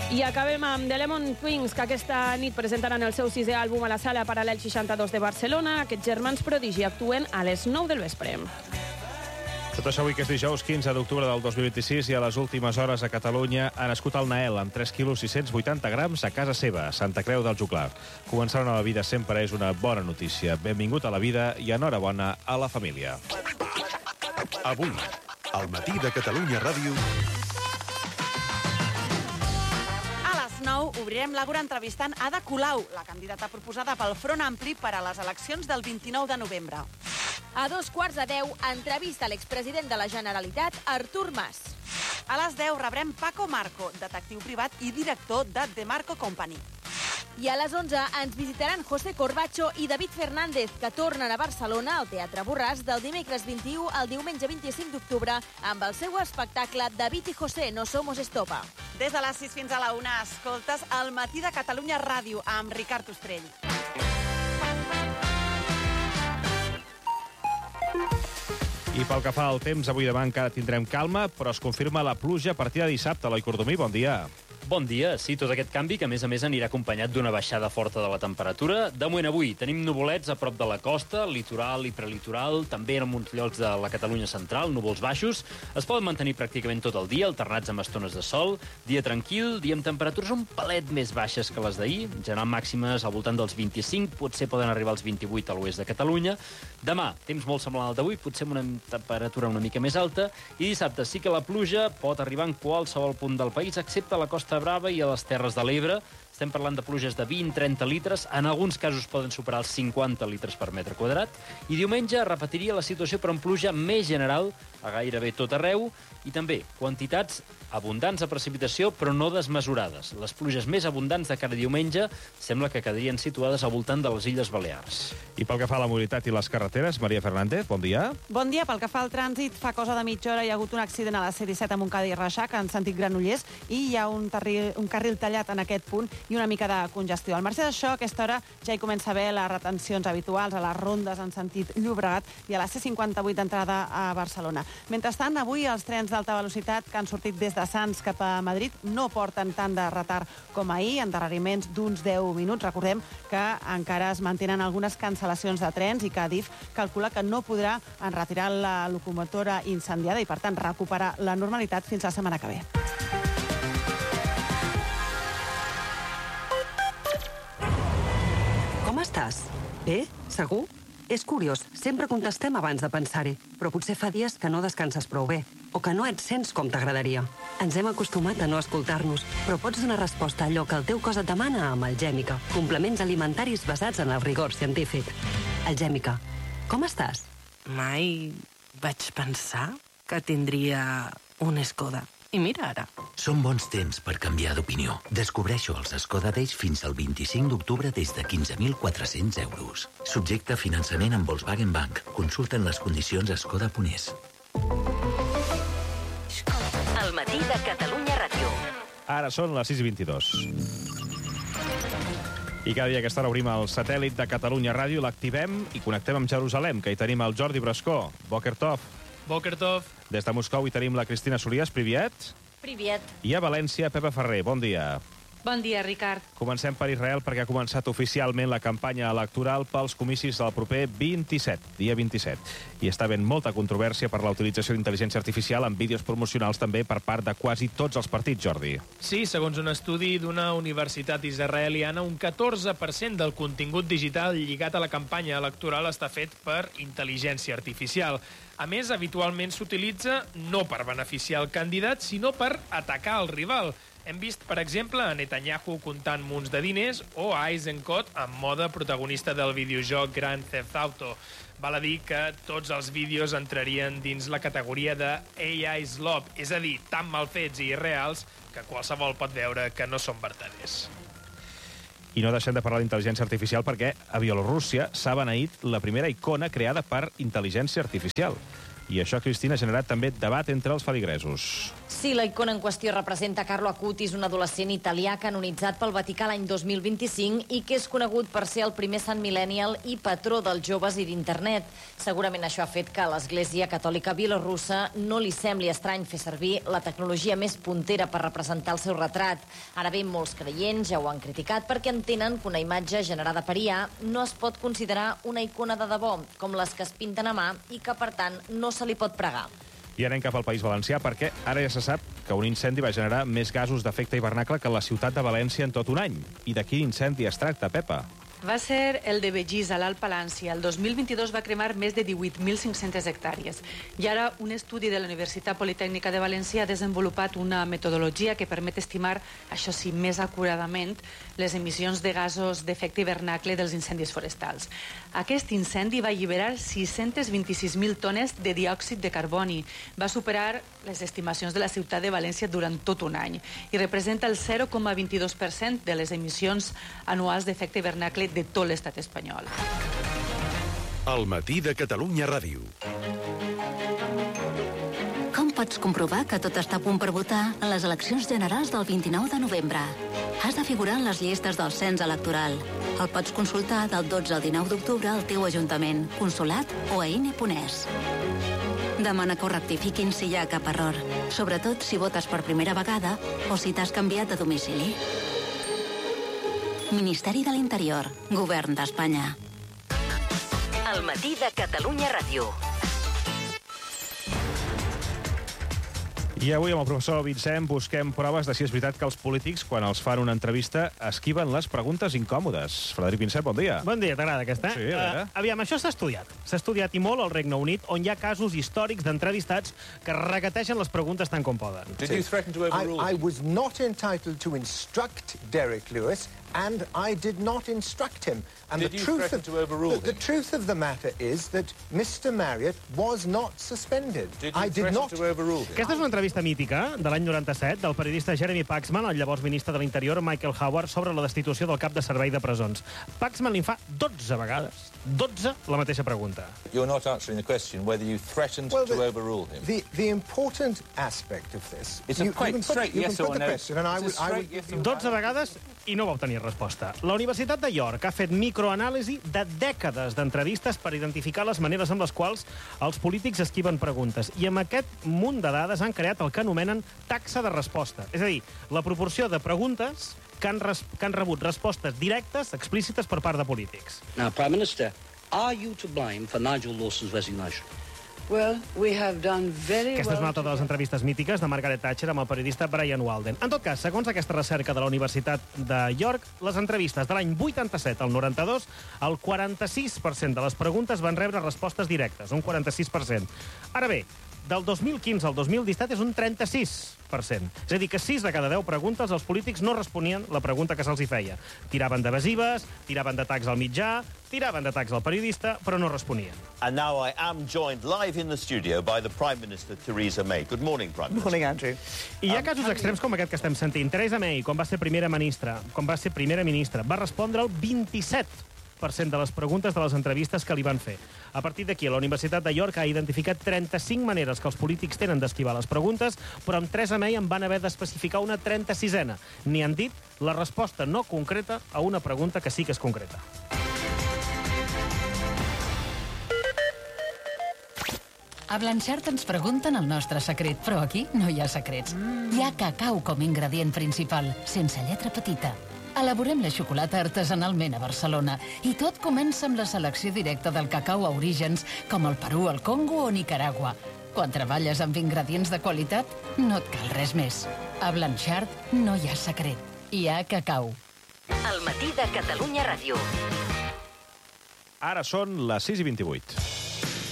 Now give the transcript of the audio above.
I acabem amb The Lemon Twins, que aquesta nit presentaran el seu 6è àlbum a la Sala Paral·lel 62 de Barcelona. Aquests germans prodigi actuen a les 9 del vespre. Tot això avui, que és dijous 15 d'octubre del 2026, i a les últimes hores a Catalunya ha nascut el Nael amb 3 quilos 680 grams a casa seva, a Santa Creu del Joglar. Començar una nova vida sempre és una bona notícia. Benvingut a la vida i enhorabona a la família. Avui, al matí de Catalunya Ràdio... A les 9 obrirem l'Àgora entrevistant Ada Colau, la candidata proposada pel Front Ampli per a les eleccions del 29 de novembre. A 2:15, entrevista a l'expresident de la Generalitat, Artur Mas. A les 10 rebrem Paco Marco, detectiu privat i director de The Marco Company. I a les 11 ens visitaran José Corbacho i David Fernández, que tornen a Barcelona al Teatre Borràs del dimecres 21 al diumenge 25 d'octubre amb el seu espectacle David y José, no somos estopa. Des de les 6 fins a la 1 escoltes El matí de Catalunya Ràdio amb Ricard Ostrell. I pel que fa al temps, avui demà encara tindrem calma, però es confirma la pluja a partir de dissabte. Eloi Cordomí, bon dia. Bon dia. Sí, tot aquest canvi, que a més anirà acompanyat d'una baixada forta de la temperatura. De moment avui tenim nuvolets a prop de la costa, litoral i prelitoral, també en alguns llocs de la Catalunya central, núvols baixos. Es poden mantenir pràcticament tot el dia, alternats amb estones de sol. Dia tranquil, dia amb temperatures un palet més baixes que les d'ahir, en general màximes al voltant dels 25, potser poden arribar als 28 a l'oest de Catalunya. Demà, temps molt semblant al d'avui, potser amb una temperatura una mica més alta, i dissabte sí que la pluja pot arribar en qualsevol punt del país, excepte a la Costa Brava i a les Terres de l'Ebre. Estem parlant de pluges de 20-30 litres, en alguns casos poden superar els 50 litres per metre quadrat, i diumenge repetiria la situació però amb pluja més general a gairebé tot arreu, i també quantitats abundants de precipitació però no desmesurades. Les pluges més abundants de cara a diumenge sembla que quedarien situades al voltant de les Illes Balears. I pel que fa a la mobilitat i les carreteres, Maria Fernández, bon dia. Bon dia. Pel que fa al trànsit, fa cosa de mitja hora hi ha hagut un accident a la C-17 a Montcada i Reixac, en sentit Granollers, i hi ha un carril tallat en aquest punt i una mica de congestió. Al marge d'això, a aquesta hora ja hi comença a haver les retencions habituals a les rondes en sentit Llobregat i a la C-58 d'entrada a Barcelona. Mentrestant, avui els trens d'alta velocitat que han sortit des de Sants cap a Madrid no porten tant de retard com ahir, endarreriments d'uns 10 minuts. Recordem que encara es mantenen algunes cancel·lacions de trens i que Adif calcula que no podrà enretirar la locomotora incendiada i, per tant, recuperar la normalitat fins la setmana que ve. Com estàs? Bé? Segur? És curiós, sempre contestem abans de pensar-hi, però potser fa dies que no descanses prou bé, o que no et sents com t'agradaria. Ens hem acostumat a no escoltar-nos, però pots donar resposta a allò que el teu cos et demana amb Algèmica, complements alimentaris basats en el rigor científic. Algèmica, com estàs? Mai vaig pensar que tindria un Skoda. I mira ara. Són bons temps per canviar d'opinió. Descobreixo els Skoda Days fins al 25 d'octubre des de 15.400 euros. Subjecte a finançament amb Volkswagen Bank. Consulten les condicions a skoda.es. El matí de Catalunya Ràdio. Ara són les 6:22. I cada dia a aquesta hora obrim el satèl·lit de Catalunya Ràdio, l'activem i connectem amb Jerusalem, que hi tenim el Jordi Brascó. Boker Tov. Boker Tov. Des de Moscou hi tenim la Cristina Solias. Priviet. Priviet. I a València, Pepa Ferrer. Bon dia. Bon dia, Ricard. Comencem per Israel, perquè ha començat oficialment la campanya electoral pels comicis del proper 27, dia 27. I està havent molta controvèrsia per la utilització d'intel·ligència artificial en vídeos promocionals també per part de quasi tots els partits, Jordi. Sí, segons un estudi d'una universitat israeliana, un 14% del contingut digital lligat a la campanya electoral està fet per intel·ligència artificial. A més, habitualment s'utilitza no per beneficiar el candidat, sinó per atacar el rival. Hem vist, per exemple, a Netanyahu comptant munts de diners o a Eisenkot en mode protagonista del videojoc Grand Theft Auto. Val a dir que tots els vídeos entrarien dins la categoria de AI Slob, és a dir, tan mal fets i irreals que qualsevol pot veure que no són vertaders. I no deixem de parlar d'intel·ligència artificial perquè a Bielorússia s'ha beneït la primera icona creada per intel·ligència artificial. I això, Cristina, ha generat també debat entre els feligresos. Sí, la icona en qüestió representa Carlo Acutis, un adolescent italià canonitzat pel Vaticà l'any 2025 i que és conegut per ser el primer sant millennial i patró dels joves i d'internet. Segurament això ha fet que a l'Església Catòlica Bielorrussa no li sembli estrany fer servir la tecnologia més puntera per representar el seu retrat. Ara bé, molts creients ja ho han criticat perquè entenen que una imatge generada per IA no es pot considerar una icona de debò, com les que es pinten a mà i que, per tant, no se li pot pregar. I anem cap al País Valencià perquè ara ja se sap que un incendi va generar més gasos d'efecte hivernacle que la ciutat de València en tot un any. I de quin incendi es tracta, Pepa? Va ser el de Begís, a l'Alt Palància. El 2022 va cremar més de 18.500 hectàrees. I ara un estudi de la Universitat Politècnica de València ha desenvolupat una metodologia que permet estimar, això sí, més acuradament, les emissions de gasos d'efecte hivernacle dels incendis forestals. Aquest incendi va alliberar 626.000 tones de diòxid de carboni. Va superar les estimacions de la ciutat de València durant tot un any i representa el 0,22% de les emissions anuals d'efecte hivernacle de tot l'estat espanyol. El matí de Catalunya Ràdio. Com pots comprovar que tot està a punt per votar en les eleccions generals del 29 de novembre? Has de figurar en les llistes del cens electoral. El pots consultar del 12 al 19 d'octubre al teu ajuntament, consolat o a INE.es. Demana que ho rectifiquin si hi ha cap error, sobretot si votes per primera vegada o si t'has canviat de domicili. Ministeri de l'Interior, Govern d'Espanya. El matí de Catalunya Ràdio. I avui amb el professor Vicent busquem proves de si és veritat que els polítics, quan els fan una entrevista, esquiven les preguntes incòmodes. Frederic Vicent, bon dia. Bon dia, t'agrada aquesta? Sí, a veure. Aviam, això s'ha estudiat. S'ha estudiat i molt al Regne Unit, on hi ha casos històrics d'entrevistats que regategen les preguntes tant com poden. Did you threaten to overrule? I was not entitled to instruct Derek Lewis, and I did not instruct him. And Did you threaten to overrule him? The truth of the matter is that Mr. Marriott was not suspended. I did not overrule him. Aquesta és una entrevista mítica de l'any 97 del periodista Jeremy Paxman al llavors ministre de l'Interior Michael Howard sobre la destitució del cap de servei de presons. Paxman li fa 12 vegades, 12 la mateixa pregunta. You're not answering the question whether you threatened to overrule him. The important aspect of this... It's a quite straight yes or no. 12 vegades i no va obtenir resposta. La Universitat de York ha fet microanàlisi de dècades d'entrevistes per identificar les maneres amb les quals els polítics esquiven preguntes. I amb aquest munt de dades han creat el que anomenen taxa de resposta. És a dir, la proporció de preguntes que han rebut respostes directes, explícites per part de polítics. Now, Prime Minister, are you to blame for Nigel Lawson's resignation? Well, we have done very Aquesta és una well altra de les entrevistes mítiques de Margaret Thatcher amb el periodista Brian Walden. En tot cas, segons aquesta recerca de la Universitat de York, les entrevistes de l'any 87 al 92, el 46% de les preguntes van rebre respostes directes, un 46%. Ara bé, del 2015 al 2017 és un 36%. És a dir, que 6 de cada 10 preguntes els polítics no responien la pregunta que se'ls hi feia. Tiraven d'evasives, tiraven d'atacs al mitjà, tiraven d'atacs al periodista, però no responien. And now I am joined live in the studio by the Prime Minister, Theresa May. Good morning, Prime Minister. Morning, Andrew. I hi ha casos extrems com aquest que estem sentint. Theresa May, quan va ser primera ministra, va respondre el 27% de les preguntes de les entrevistes que li van fer. A partir d'aquí, la Universitat de York ha identificat 35 maneres que els polítics tenen d'esquivar les preguntes, però amb Theresa May en van haver d'especificar una 36a. Ni han dit la resposta no concreta a una pregunta que sí que és concreta. A Blanchard ens pregunten el nostre secret, però aquí no hi ha secrets. Hi ha cacau com ingredient principal, sense lletra petita. Elaborem la xocolata artesanalment a Barcelona i tot comença amb la selecció directa del cacau a orígens com el Perú, el Congo o Nicaragua. Quan treballes amb ingredients de qualitat, no et cal res més. A Blanchard no hi ha secret. Hi ha cacau. El matí de Catalunya Ràdio. Ara són les 6:28.